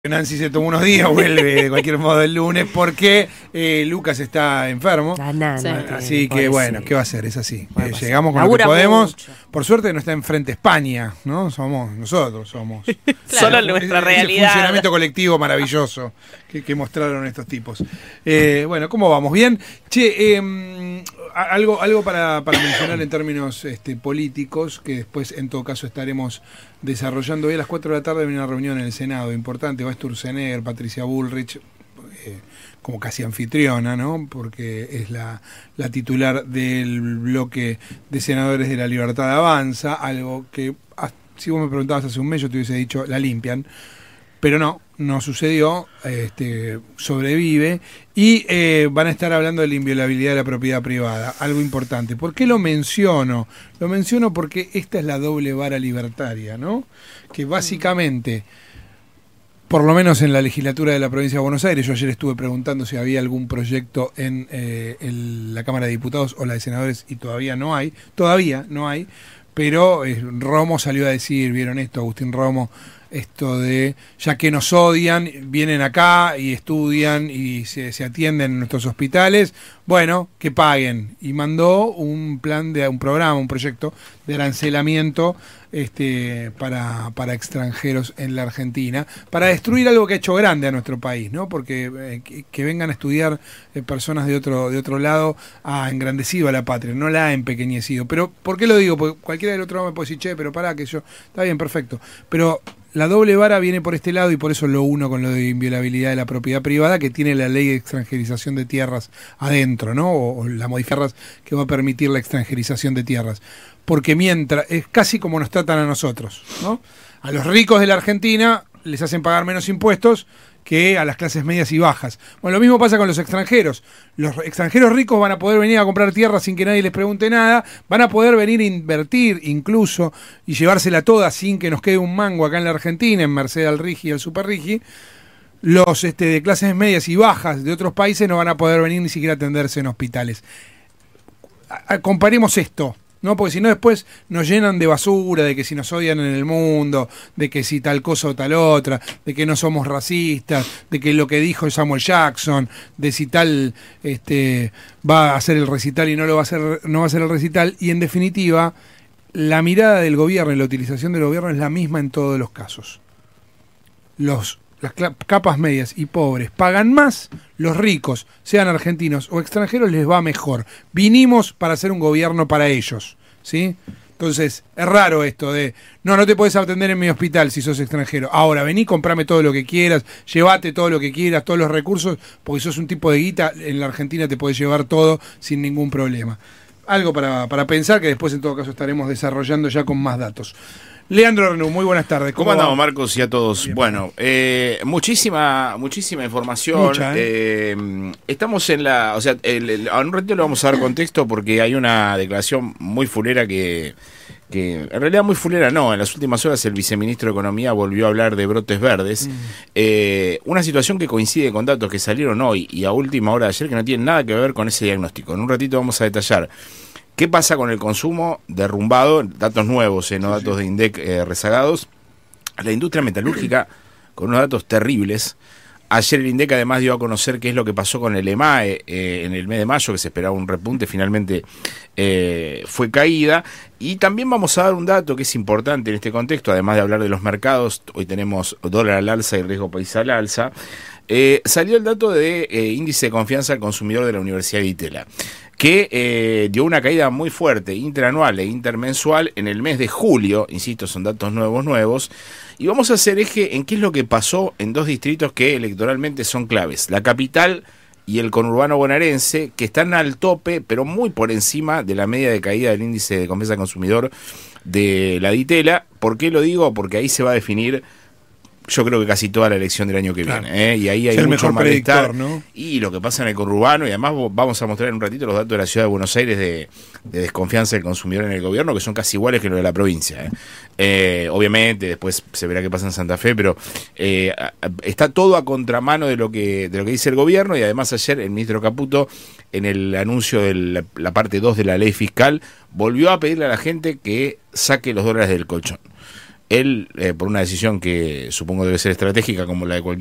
Nancy se tomó unos días, vuelve de cualquier modo el lunes porque Lucas está enfermo. Así que bueno, ¿qué va a hacer? Es así. Llegamos con lo que podemos. Mucho. Por suerte no está enfrente España, ¿no? Somos nosotros. Claro, solo nuestra realidad. Ese funcionamiento colectivo maravilloso que mostraron estos tipos. Bueno, ¿cómo vamos? ¿Bien? Che, algo para mencionar en términos políticos, que después en todo caso estaremos desarrollando. Hoy a las 4 de la tarde viene una reunión en el Senado importante, va Sturzenegger, Patricia Bullrich, como casi anfitriona, ¿no? Porque es la titular del bloque de senadores de La Libertad Avanza, algo que si vos me preguntabas hace un mes yo te hubiese dicho la limpian, pero no sucedió, sobrevive y van a estar hablando de la inviolabilidad de la propiedad privada, algo importante. ¿Por qué lo menciono? Lo menciono porque esta es la doble vara libertaria, ¿no? Que básicamente, por lo menos en la legislatura de la provincia de Buenos Aires, yo ayer estuve preguntando si había algún proyecto en la Cámara de Diputados o la de Senadores y todavía no hay, pero Romo salió a decir, ¿vieron esto? Agustín Romo, esto de, ya que nos odian, vienen acá y estudian y se atienden en nuestros hospitales, bueno, que paguen. Y mandó un proyecto de arancelamiento para extranjeros en la Argentina, para destruir algo que ha hecho grande a nuestro país, ¿no? Porque que vengan a estudiar personas de otro lado ha engrandecido a la patria, no la ha empequeñecido. Pero, ¿por qué lo digo? Porque cualquiera del otro lado me puede decir, che, pero pará, que yo... Está bien, perfecto. Pero la doble vara viene por este lado y por eso lo uno con lo de inviolabilidad de la propiedad privada, que tiene la ley de extranjerización de tierras adentro, ¿no? O la modificación que va a permitir la extranjerización de tierras. Porque mientras, es casi como nos tratan a nosotros, ¿no? A los ricos de la Argentina les hacen pagar menos impuestos que a las clases medias y bajas. Bueno, lo mismo pasa con los extranjeros. Los extranjeros ricos van a poder venir a comprar tierra sin que nadie les pregunte nada, van a poder venir a invertir incluso y llevársela toda sin que nos quede un mango acá en la Argentina, en merced al Rigi y al Super Rigi. Los de clases medias y bajas de otros países no van a poder venir ni siquiera a atenderse en hospitales. Comparemos esto, ¿no? Porque si no después nos llenan de basura, de que si nos odian en el mundo, de que si tal cosa o tal otra, de que no somos racistas, de que lo que dijo Samuel Jackson, de si tal va a hacer el recital y no va a hacer el recital, y en definitiva la mirada del gobierno y la utilización del gobierno es la misma en todos los casos. Las capas medias y pobres pagan más, los ricos, sean argentinos o extranjeros, les va mejor. Vinimos para hacer un gobierno para ellos, ¿sí? Entonces, es raro esto de, no te podés atender en mi hospital si sos extranjero. Ahora, vení, comprame todo lo que quieras, llévate todo lo que quieras, todos los recursos, porque sos un tipo de guita, en la Argentina te podés llevar todo sin ningún problema. Algo para pensar que después en todo caso estaremos desarrollando ya con más datos. Leandro Renú, muy buenas tardes. ¿Cómo andamos, Marcos, y a todos? Bien. Bueno, muchísima información. Mucha, estamos en a un ratito le vamos a dar contexto porque hay una declaración muy fulera que en realidad muy fulera no, en las últimas horas el viceministro de Economía volvió a hablar de brotes verdes, una situación que coincide con datos que salieron hoy y a última hora de ayer que no tienen nada que ver con ese diagnóstico. En un ratito vamos a detallar qué pasa con el consumo derrumbado, datos nuevos, no datos de INDEC rezagados, la industria metalúrgica con unos datos terribles. Ayer el INDEC además dio a conocer qué es lo que pasó con el EMAE en el mes de mayo, que se esperaba un repunte, finalmente fue caída. Y también vamos a dar un dato que es importante en este contexto, además de hablar de los mercados. Hoy tenemos dólar al alza y riesgo país al alza. Salió el dato de índice de confianza al consumidor de la Universidad de Itela, que dio una caída muy fuerte, interanual e intermensual en el mes de julio. Insisto, son datos nuevos. Y vamos a hacer eje en qué es lo que pasó en dos distritos que electoralmente son claves. La capital y el conurbano bonaerense, que están al tope, pero muy por encima de la media de caída del índice de confianza al consumidor de la Ditela. ¿Por qué lo digo? Porque ahí se va a definir, yo creo que casi toda la elección del año que viene, y ahí hay es mucho malestar, ¿no? Y lo que pasa en el conurbano, y además vamos a mostrar en un ratito los datos de la ciudad de Buenos Aires de desconfianza del consumidor en el gobierno, que son casi iguales que los de la provincia. Obviamente, después se verá qué pasa en Santa Fe, pero está todo a contramano de lo que dice el gobierno, y además ayer el ministro Caputo, en el anuncio de la parte 2 de la ley fiscal, volvió a pedirle a la gente que saque los dólares del colchón. él, por una decisión que supongo debe ser estratégica como la de cualquier